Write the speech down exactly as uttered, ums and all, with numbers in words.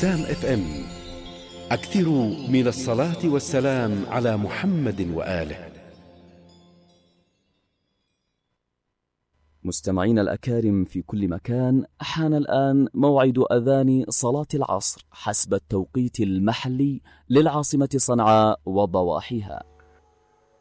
وسام اف ام. أكثروا من الصلاة والسلام على محمد وآله. مستمعين الأكارم في كل مكان، حان الآن موعد أذان صلاة العصر حسب التوقيت المحلي للعاصمة صنعاء وضواحيها.